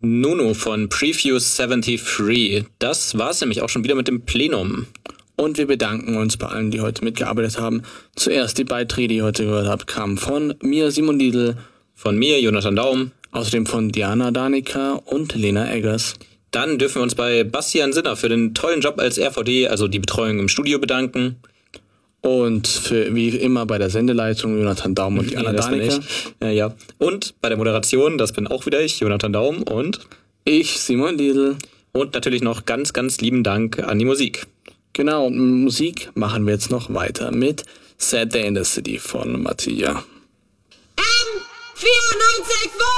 Nuno von Preview 73. Das war's nämlich auch schon wieder mit dem Plenum. Und wir bedanken uns bei allen, die heute mitgearbeitet haben. Zuerst die Beiträge, die ihr heute gehört habt, kamen von mir, Simon Diedl, von mir, Jonathan Daum, außerdem von Diana Danica und Lena Eggers. Dann dürfen wir uns bei Bastian Sinner für den tollen Job als RVD, also die Betreuung im Studio, bedanken. Und wie immer bei der Sendeleitung Jonathan Daum und Diana Danica. Ja. Und bei der Moderation, das bin auch wieder ich, Jonathan Daum und ich, Simon Diedl. Und natürlich noch ganz, ganz lieben Dank an die Musik. Genau, und Musik machen wir jetzt noch weiter mit Sad Day in the City von Mattia. M94